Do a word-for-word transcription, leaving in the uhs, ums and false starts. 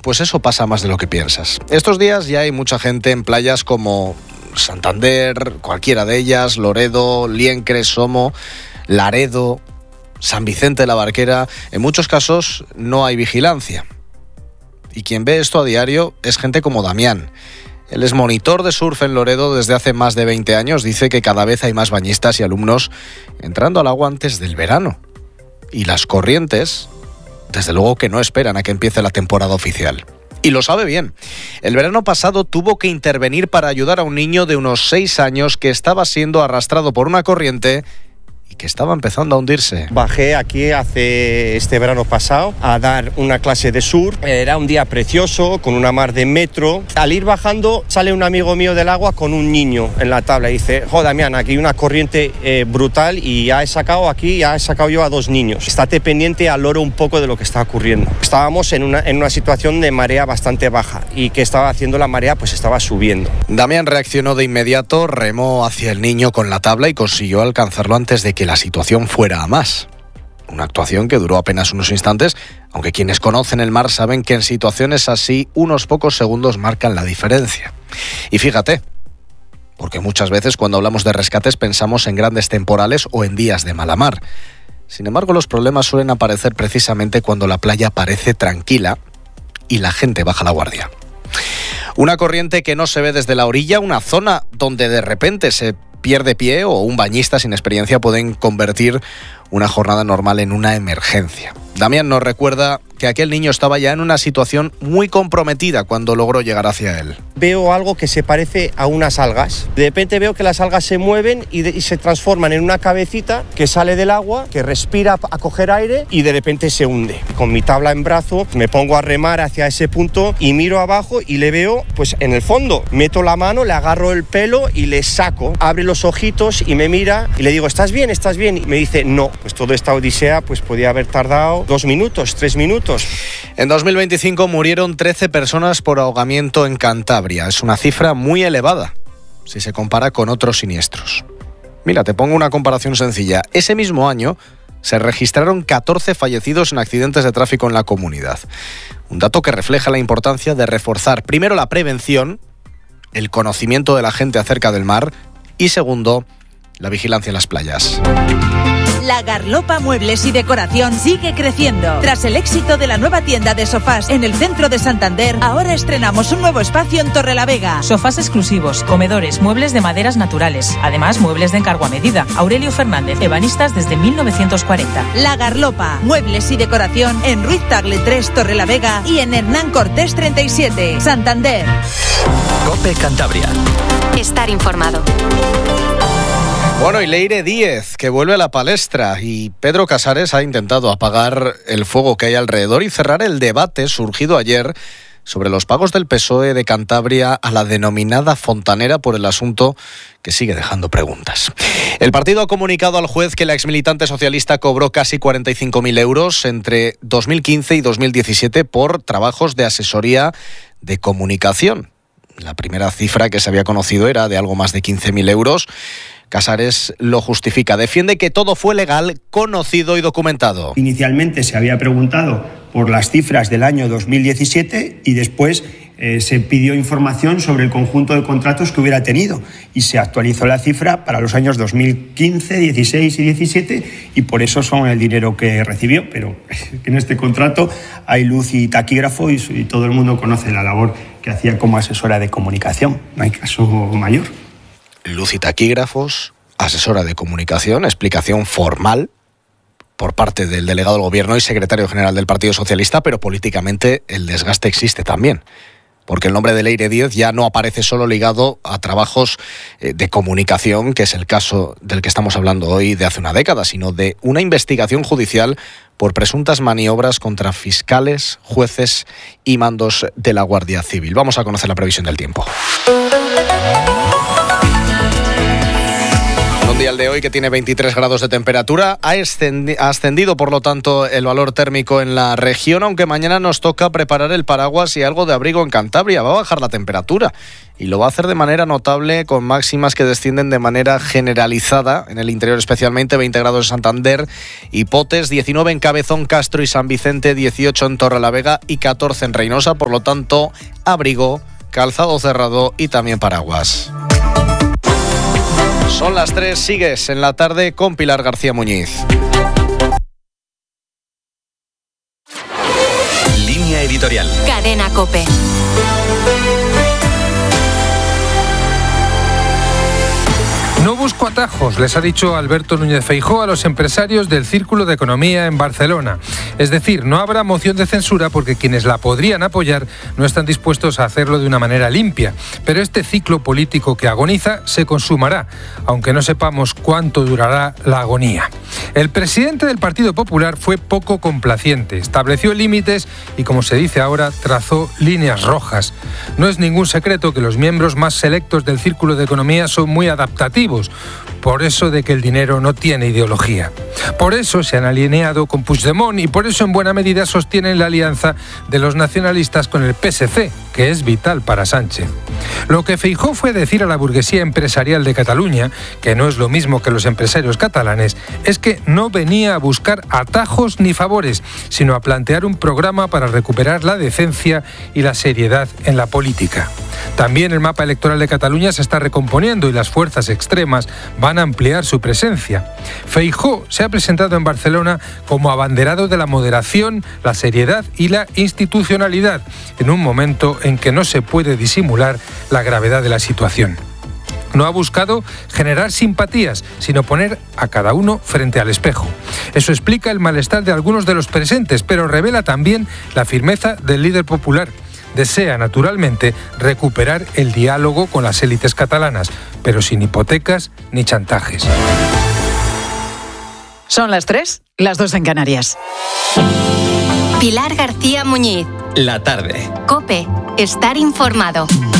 pues eso pasa más de lo que piensas. Estos días ya hay mucha gente en playas como Santander, cualquiera de ellas, Loredo, Liencres, Somo, Laredo, San Vicente de la Barquera. En muchos casos no hay vigilancia. Y quien ve esto a diario es gente como Damián. Él es monitor de surf en Loredo desde hace más de veinte años. Dice que cada vez hay más bañistas y alumnos entrando al agua antes del verano. Y las corrientes, desde luego que no esperan a que empiece la temporada oficial. Y lo sabe bien. El verano pasado tuvo que intervenir para ayudar a un niño de unos seis años que estaba siendo arrastrado por una corriente y que estaba empezando a hundirse. Bajé aquí hace este verano pasado a dar una clase de surf. Era un día precioso, con una mar de metro. Al ir bajando sale un amigo mío del agua con un niño en la tabla y dice: joder, Damián, aquí hay una corriente eh, brutal y ya he sacado aquí, ya he sacado yo a dos niños. Estate pendiente al loro un poco de lo que está ocurriendo. Estábamos en una, en una situación de marea bastante baja y que estaba haciendo la marea, pues estaba subiendo. Damián reaccionó de inmediato, remó hacia el niño con la tabla y consiguió alcanzarlo antes de que la situación fuera a más. Una actuación que duró apenas unos instantes, aunque quienes conocen el mar saben que en situaciones así unos pocos segundos marcan la diferencia. Y fíjate, porque muchas veces cuando hablamos de rescates pensamos en grandes temporales o en días de mala mar. Sin embargo, los problemas suelen aparecer precisamente cuando la playa parece tranquila y la gente baja la guardia. Una corriente que no se ve desde la orilla, una zona donde de repente se pierde pie o un bañista sin experiencia pueden convertir una jornada normal en una emergencia. Damián nos recuerda que aquel niño estaba ya en una situación muy comprometida cuando logró llegar hacia él. Veo algo que se parece a unas algas. De repente veo que las algas se mueven y, de, y se transforman en una cabecita que sale del agua, que respira a coger aire y de repente se hunde. Con mi tabla en brazo me pongo a remar hacia ese punto y miro abajo y le veo pues en el fondo. Meto la mano, le agarro el pelo y le saco. Abre los ojitos y me mira y le digo: ¿estás bien? ¿Estás bien? Y me dice: no. Pues toda esta odisea pues podía haber tardado dos minutos, tres minutos. En dos mil veinticinco murieron trece personas por ahogamiento en Cantabria. Es una cifra muy elevada si se compara con otros siniestros. Mira, te pongo una comparación sencilla. Ese mismo año se registraron catorce fallecidos en accidentes de tráfico en la comunidad. Un dato que refleja la importancia de reforzar primero la prevención, el conocimiento de la gente acerca del mar y segundo, la vigilancia en las playas. La Garlopa Muebles y Decoración sigue creciendo. Tras el éxito de la nueva tienda de sofás en el centro de Santander, ahora estrenamos un nuevo espacio en Torrelavega. Sofás exclusivos, comedores, muebles de maderas naturales. Además, muebles de encargo a medida. Aurelio Fernández, ebanistas desde mil novecientos cuarenta. La Garlopa Muebles y Decoración en Ruiz Tagle tres, Torrelavega y en Hernán Cortés treinta y siete, Santander. COPE Cantabria. Estar informado. Bueno, y Leire Díez, que vuelve a la palestra, y Pedro Casares ha intentado apagar el fuego que hay alrededor y cerrar el debate surgido ayer sobre los pagos del P S O E de Cantabria a la denominada fontanera por el asunto que sigue dejando preguntas. El partido ha comunicado al juez que la exmilitante socialista cobró casi cuarenta y cinco mil euros entre dos mil quince y dos mil diecisiete por trabajos de asesoría de comunicación. La primera cifra que se había conocido era de algo más de quince mil euros. Casares lo justifica, defiende que todo fue legal, conocido y documentado. Inicialmente se había preguntado por las cifras del año dos mil diecisiete y después eh, se pidió información sobre el conjunto de contratos que hubiera tenido y se actualizó la cifra para los años dos mil quince, dieciséis y diecisiete y por eso son el dinero que recibió. Pero en este contrato hay luz y taquígrafo y, y todo el mundo conoce la labor que hacía como asesora de comunicación. No hay caso mayor. Luz y taquígrafos, asesora de comunicación, explicación formal por parte del delegado del Gobierno y secretario general del Partido Socialista, pero políticamente el desgaste existe también, porque el nombre de Leire Díez ya no aparece solo ligado a trabajos de comunicación, que es el caso del que estamos hablando hoy de hace una década, sino de una investigación judicial por presuntas maniobras contra fiscales, jueces y mandos de la Guardia Civil. Vamos a conocer la previsión del tiempo. Un día el de hoy que tiene veintitrés grados de temperatura. Ha ascendido, por lo tanto, el valor térmico en la región, aunque mañana nos toca preparar el paraguas y algo de abrigo en Cantabria. Va a bajar la temperatura y lo va a hacer de manera notable, con máximas que descienden de manera generalizada en el interior, especialmente veinte grados en Santander y Potes, diecinueve en Cabezón, Castro y San Vicente, dieciocho en Torrelavega y catorce en Reynosa. Por lo tanto, abrigo, calzado cerrado y también paraguas. Son las tres, sigues en la tarde con Pilar García Muñiz. Línea editorial. Cadena COPE. No busco atajos, les ha dicho Alberto Núñez Feijóo a los empresarios del Círculo de Economía en Barcelona. Es decir, no habrá moción de censura porque quienes la podrían apoyar no están dispuestos a hacerlo de una manera limpia. Pero este ciclo político que agoniza se consumará, aunque no sepamos cuánto durará la agonía. El presidente del Partido Popular fue poco complaciente, estableció límites y, como se dice ahora, trazó líneas rojas. No es ningún secreto que los miembros más selectos del Círculo de Economía son muy adaptativos, por eso de que el dinero no tiene ideología. Por eso se han alineado con Puigdemont y por eso en buena medida sostienen la alianza de los nacionalistas con el P S C, que es vital para Sánchez. Lo que Feijóo fue decir a la burguesía empresarial de Cataluña, que no es lo mismo que los empresarios catalanes, es que no venía a buscar atajos ni favores, sino a plantear un programa para recuperar la decencia y la seriedad en la política. También el mapa electoral de Cataluña se está recomponiendo y las fuerzas extremas van a ampliar su presencia. Feijóo se ha presentado en Barcelona como abanderado de la moderación, la seriedad y la institucionalidad, en un momento en que no se puede disimular la gravedad de la situación. No ha buscado generar simpatías, sino poner a cada uno frente al espejo. Eso explica el malestar de algunos de los presentes, pero revela también la firmeza del líder popular. Desea, naturalmente, recuperar el diálogo con las élites catalanas, pero sin hipotecas ni chantajes. Son las tres, las dos en Canarias. Pilar García Muñiz. La tarde. COPE. Estar informado.